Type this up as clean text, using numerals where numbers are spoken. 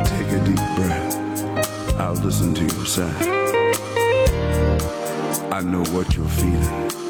Take a deep breath. I'll listen to your sigh. I know what you're feeling.